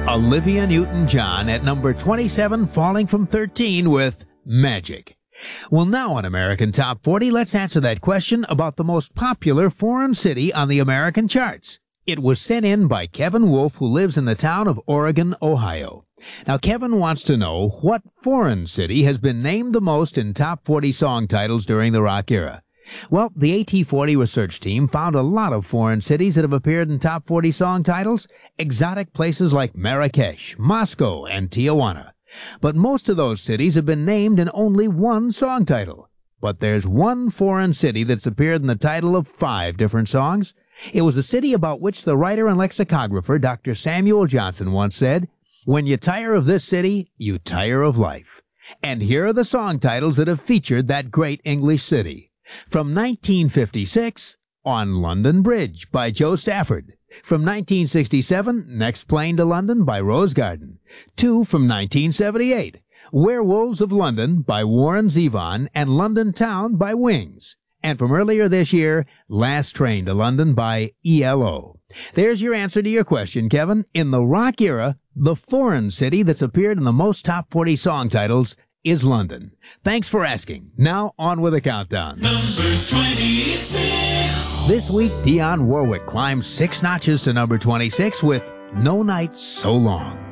Olivia Newton-John at number 27, falling from 13 with Magic. Well, now on American Top 40, let's answer that question about the most popular foreign city on the American charts. It was sent in by Kevin Wolf, who lives in the town of Oregon, Ohio. Now, Kevin wants to know what foreign city has been named the most in Top 40 song titles during the rock era. Well, the AT40 research team found a lot of foreign cities that have appeared in Top 40 song titles, exotic places like Marrakesh, Moscow, and Tijuana. But most of those cities have been named in only one song title. But there's one foreign city that's appeared in the title of 5 different songs. It was a city about which the writer and lexicographer Dr. Samuel Johnson once said, "When you tire of this city, you tire of life." And here are the song titles that have featured that great English city. From 1956, On London Bridge by Joe Stafford. From 1967, Next Plane to London by Rose Garden. 2 from 1978, Werewolves of London by Warren Zevon and London Town by Wings. And from earlier this year, Last Train to London by ELO. There's your answer to your question, Kevin. In the rock era, the foreign city that's appeared in the most top 40 song titles is London. Thanks for asking. Now on with the countdown. Number 26. This week, Dionne Warwick climbs 6 notches to number 26 with No Night So Long.